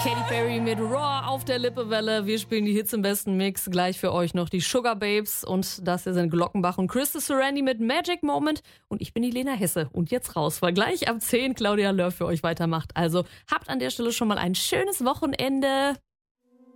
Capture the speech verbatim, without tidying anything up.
Katy Perry mit Raw auf der Lippewelle. Wir spielen die Hits im besten Mix. Gleich für euch noch die Sugar Babes. Und das hier sind Glockenbach und Krista Surrandi mit Magic Moment. Und ich bin die Lena Hesse. Und jetzt raus, weil gleich ab zehn Claudia Löhr für euch weitermacht. Also habt an der Stelle schon mal ein schönes Wochenende.